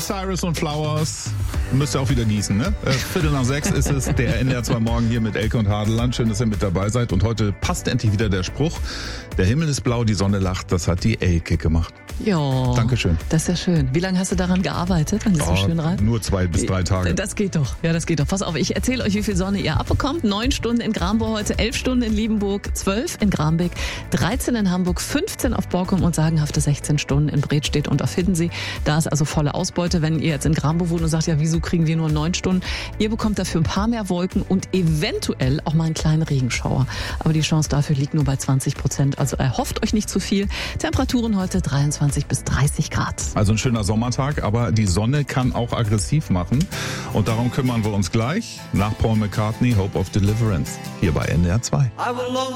Cyrus und Flowers. Müsst ihr auch wieder gießen, ne? 5:45 ist es, der NDR 2 Morgen hier mit Elke und Hadeland. Schön, dass ihr mit dabei seid. Und heute passt endlich wieder der Spruch, der Himmel ist blau, die Sonne lacht. Das hat die Elke gemacht. Ja. Dankeschön. Das ist ja schön. Wie lange hast du daran gearbeitet, wenn das so schön reimt? Nur 2 bis 3 Tage. Das geht doch. Ja, das geht doch. Pass auf, ich erzähle euch, wie viel Sonne ihr abbekommt. 9 Stunden in Gramburg heute, 11 Stunden in Liebenburg, 12 in Grambeck, 13 in Hamburg, 15 auf Borkum und sagenhafte 16 Stunden in Bredstedt und auf Hiddensee. Da ist also volle Ausbeute. Wenn ihr jetzt in Gramburg wohnt und sagt, ja, wieso kriegen wir nur 9 Stunden? Ihr bekommt dafür ein paar mehr Wolken und eventuell auch mal einen kleinen Regenschauer. Aber die Chance dafür liegt nur bei 20%. Also erhofft euch nicht zu viel. Temperaturen heute 23 bis 30 Grad. Also ein schöner Sommertag, aber die Sonne kann auch aggressiv machen. Und darum kümmern wir uns gleich nach Paul McCartney, Hope of Deliverance, hier bei NDR 2.